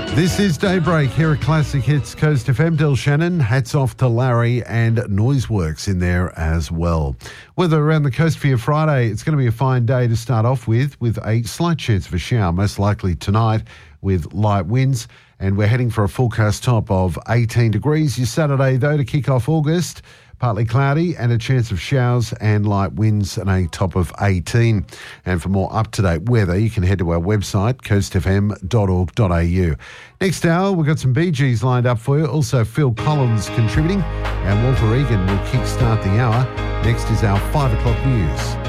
This is Daybreak here at Classic Hits Coast FM. Del Shannon, hats off to Larry and Noiseworks in there as well. Weather around the coast for your Friday, it's going to be a fine day to start off with a slight chance of a shower, most likely tonight with light winds. And we're heading for a forecast top of 18 degrees. Your Saturday, though, to kick off August, partly cloudy and a chance of showers and light winds and a top of 18. And for more up-to-date weather, you can head to our website, coastfm.org.au. Next hour, we've got some Bee Gees lined up for you. Also, Phil Collins contributing, and Walter Egan will kickstart the hour. Next is our 5 o'clock news.